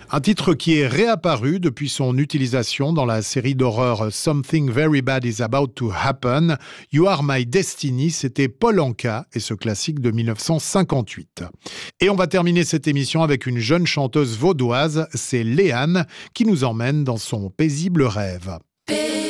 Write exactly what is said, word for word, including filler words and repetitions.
Un titre qui est réapparu depuis son utilisation dans la série d'horreur Something Very Bad is About to Happen. You Are My Destiny, c'était Paul Anka et ce classique de mille neuf cent cinquante-huit. Et on va terminer cette émission avec une jeune chanteuse vaudoise, c'est Léane, qui nous emmène dans son paisible rêve.